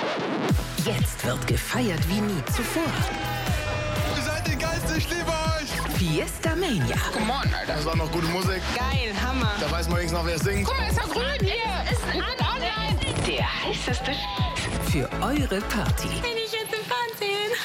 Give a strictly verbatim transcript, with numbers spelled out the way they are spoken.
Jetzt wird gefeiert wie nie zuvor. Ihr seid die Geilste, ich liebe euch! Fiesta Mania. Come on, Alter. Das war noch gute Musik. Geil, Hammer. Da weiß man wenigstens noch, wer singt. Guck mal, ist ja grün hier. Ist ein online. Der heißeste Sch für eure Party.